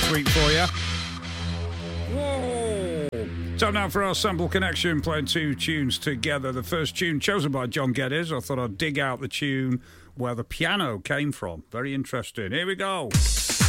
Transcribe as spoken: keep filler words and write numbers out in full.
next week for you. Whoa! Time now for our sample connection, playing two tunes together. The first tune chosen by John Geddes. I thought I'd dig out the tune where the piano came from. Very interesting. Here we go.